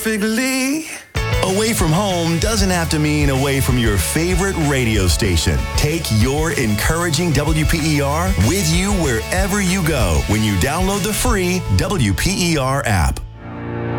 Figly. Away from home doesn't have to mean away from your favorite radio station. Take your encouraging WPER with you wherever you go when you download the free WPER app.